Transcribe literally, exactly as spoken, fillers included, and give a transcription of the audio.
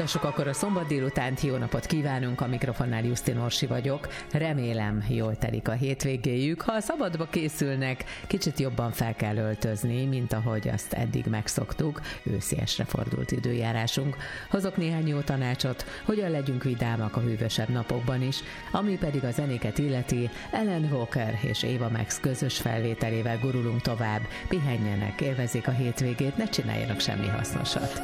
Folytassuk akkor a szombat délutánt, jó napot kívánunk, a mikrofonnál Jusztin Orsi vagyok. Remélem, jól telik a hétvégéjük. Ha a szabadba készülnek, kicsit jobban fel kell öltözni, mint ahogy azt eddig megszoktuk, ősziesre fordult időjárásunk. Hozok néhány jó tanácsot, hogyan legyünk vidámak a hűvösebb napokban is, ami pedig a zenéket illeti, Alan Walker és Ava Max közös felvételével gurulunk tovább. Pihenjenek, élvezzék a hétvégét, ne csináljanak semmi hasznosat.